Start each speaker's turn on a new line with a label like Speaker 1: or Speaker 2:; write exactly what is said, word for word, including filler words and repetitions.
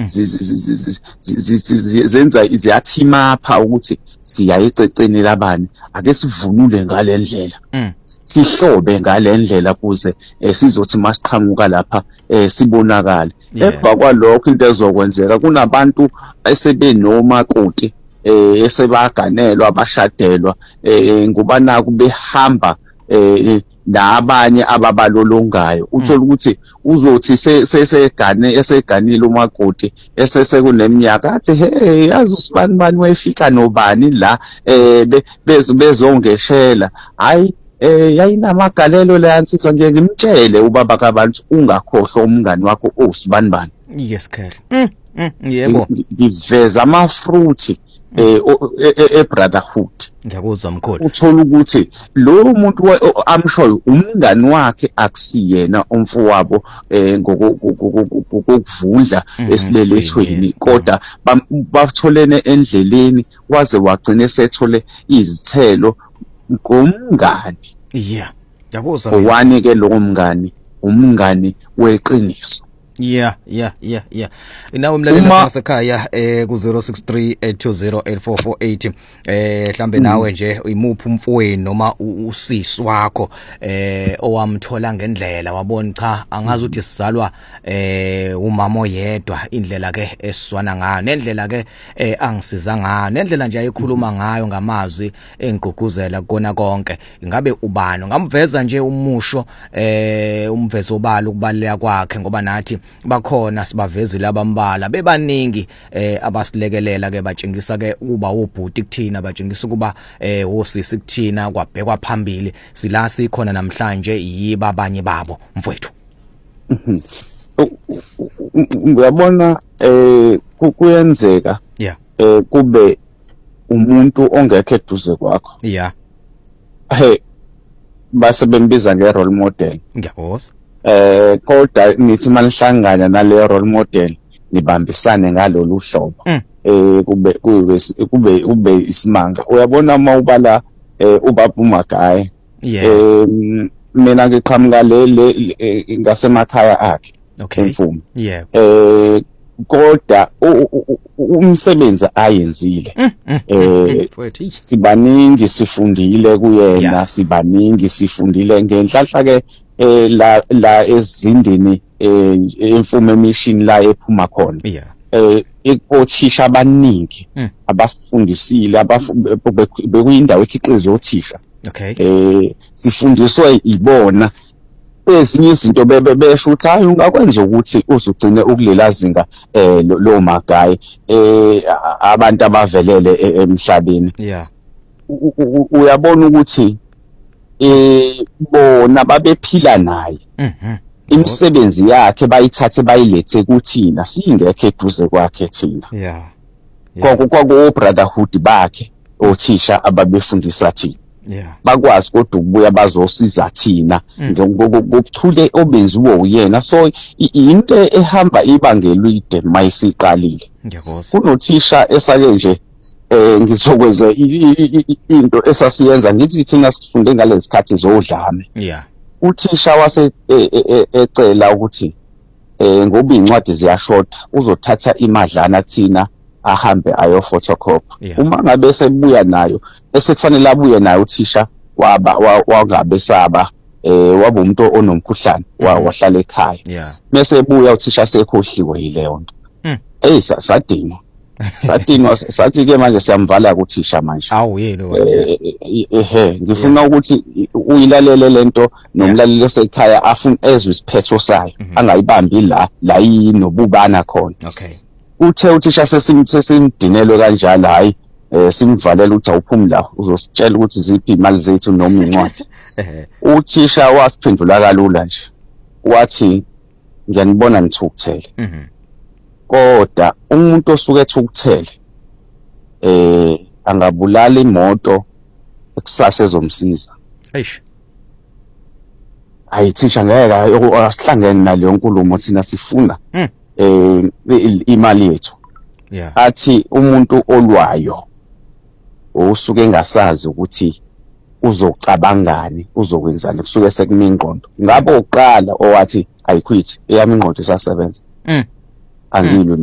Speaker 1: zenza ziyathima apha ukuthi siyayiceceni labani ake sivunule ngalendlela sihlobe ngalendlela kuze sizothi masiqhamuka lapha sibonakala emva kwalokho into ezokwenzeka kunabantu esebenomakoti eh esebaganelwa abashadelwa eh ngoba naku behamba eh nabanye ababalolongayo uthola ukuthi uzothi sesegane eseganile umakoti esese kuneminyaka athi hey yazi usibani bani wayefika nobani la eh bezongeshela hayi eh yayinamagalelo la yansizwa ngeke ngimtshele ubaba kabantu ungakhohlwa umngani wakho osibani bani
Speaker 2: yes khali mm yebo
Speaker 1: ngiveza ama fruit eh e brotherhood
Speaker 2: ngiyakuzwa mkhulu
Speaker 1: uthola ukuthi lo muntu amshoyo umngani wakhe akusiyena umfowabo eh ngokuvundla esilelethweni kodwa batholene endleleni waze wagcina sethole izithelo ngomngani
Speaker 2: yeah ngiyakuzwa
Speaker 1: owani ke lo mngani umngani weqiniso
Speaker 2: yeah yeah yeah yeah inawo umlaleli wasekhaya eh ku zero six three eight two zero eight four four eight eh mhlambe nawe nje imuphi umfowenu noma usisi wakho eh owamthola ngendlela wabona cha angazi ukuthi sizalwa eh umama oyedwa indlela ke esizwana ngayo nendlela ke angisiza ngayo nendlela nje ayikhuluma ngayo ngamazwi engigqugquzela kona konke ingabe ubani ngamveza nje umusho eh umvezo obala ukubaleka kwakhe ngoba nathi bakhona sibavezile abambala bebaningi eh abasilekelela ke batshengisa ke ukuba ubhuti kuthina batshengisa ukuba eh wosisi kuthina kwabhekwa phambili sila sikhona namhlanje yiba abanye babo mfowethu
Speaker 1: uyabona eh kuyenzeka
Speaker 2: yeah
Speaker 1: eh kube umuntu ongekho eduze kwakho
Speaker 2: yeah
Speaker 1: hey base bembiza nge role model
Speaker 2: ngiyabona
Speaker 1: eh kodwa nithi malihlangana nale role model nibambisane ngalolu hlobo eh kube kube kube ube isimanga uyabona uma ubala eh ubaba uMagaye eh mina ngiqhamuka le ngasemakhaya akhe
Speaker 2: emfumo yeah
Speaker 1: eh kodwa umsebenzi ayenzile eh sibaningi sifundile kuyena sibaningi sifundile ngenhlahla ke eh la la ezindini eh emfumo emission la ephuma khona eh ikothisha abaningi abafundisile bekuyindawo ekhiqizo yothisha
Speaker 2: okay
Speaker 1: eh sifundiswe ibona ezinye izinto bebesho ukuthi hayi ungakwenza ukuthi uzugcine ukulela zinga eh lo Magaye eh abantu abavelele emhlabeni
Speaker 2: yeah
Speaker 1: uyabona ukuthi eh bona babephila naye
Speaker 2: mhm
Speaker 1: imisebenzi yakhe bayithathe bayilethe kuthina singekho eduze kwakhe thina
Speaker 2: yeah
Speaker 1: kwaku kwaku brotherhood bakhe othisha ababefundisa thina
Speaker 2: yeah
Speaker 1: bakwazi kodwa ukubuya bazosiza thina ngokuthule obenziwe uyena so into ehamba ibangelo ide mayisiqalile
Speaker 2: ngiyabona
Speaker 1: kunothisha esake nje eh ngizokwenza into esasiyenza ngithi thina sifunde ngalezi khathi zodlame
Speaker 2: yeah
Speaker 1: uthisha wase ecela ukuthi eh ngoba incwadi ziyashoda uzothatha imadlana thina ahambe ayo photocopy uma ngabe sebuya nayo bese kufanele abuye nayo uthisha waba wangabe saba eh waba umuntu onomkhuhlane wahlala ekhaya bese ebuya uthisha sekhohliwe yileyo nto hey sadinga sadinga sathi ke manje siyamvala kuthisha manje
Speaker 2: awu yini
Speaker 1: ehe ngifuna ukuthi uyilalele lento nomlaleli osekhaya afune ezwe isiphetho sayo angayibambi la la yinobubana khona
Speaker 2: okay
Speaker 1: uthe uthisha sesimdinelwe kanjalo hayi simvalela ukuthi awuphumla uzositshela ukuthi ziphi imali zethu noma incwadi uthisha wasiphendula kalula nje wathi ngiyanibona nithukuthele kodwa umuntu osuke ethukuthele eh angabulala imoto ekusasa ezomsiza
Speaker 2: eish
Speaker 1: ayithisha ngeke asihlangene naleyo nkulumo thina sifuna eh imali yethu
Speaker 2: yeah
Speaker 1: athi umuntu olwayo usuke engasazi ukuthi uzokucabangani uzokwenzani kusuke sekumingqondo ngabo oqala owathi ayikhwithi eyami ingqondo isasebenza
Speaker 2: mm
Speaker 1: angilwe